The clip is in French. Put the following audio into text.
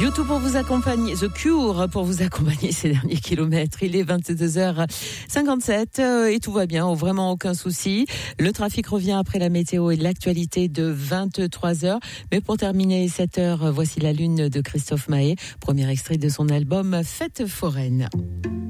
YouTube pour vous accompagner, The Cure pour vous accompagner ces derniers kilomètres. Il est 22h57 et tout va bien, vraiment aucun souci. Le trafic revient après la météo et l'actualité de 23h. Mais pour terminer cette heure, voici La Lune de Christophe Maé, premier extrait de son album Fête foraine.